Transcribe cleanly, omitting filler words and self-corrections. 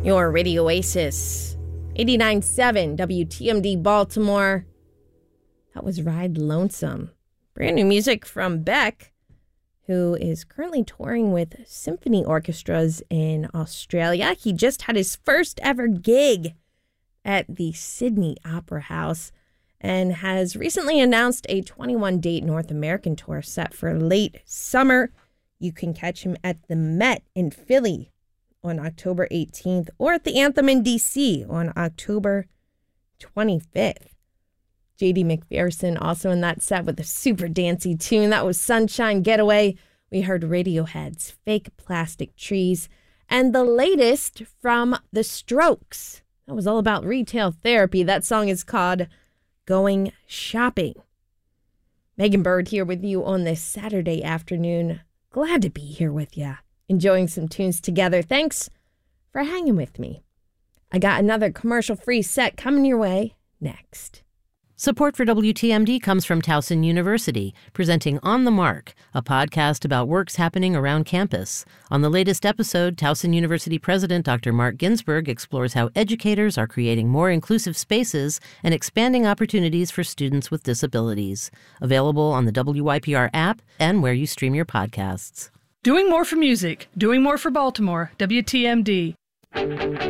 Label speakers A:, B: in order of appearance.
A: Your Radio Oasis, 89.7 WTMD Baltimore. That was Ride Lonesome. Brand new music from Beck, who is currently touring with symphony orchestras in Australia. He just had his first ever gig at the Sydney Opera House and has recently announced a 21-date North American tour set for late summer. You can catch him at the Met in Philly on October 18th or at the Anthem in D.C. on October 25th. J.D. McPherson also in that set with a super dancey tune. That was Sunshine Getaway. We heard Radiohead's Fake Plastic Trees. And the latest from The Strokes. That was all about retail therapy. That song is called Going Shopping. Megan Bird here with you on this Saturday afternoon. Glad to be here with you. Enjoying some tunes together. Thanks for hanging with me. I got another commercial-free set coming your way next.
B: Support for WTMD comes from Towson University, presenting On the Mark, a podcast about works happening around campus. On the latest episode, Towson University President Dr. Mark Ginsberg explores how educators are creating more inclusive spaces and expanding opportunities for students with disabilities. Available on the WYPR app and where you stream your podcasts.
C: Doing more for music, doing more for Baltimore, WTMD.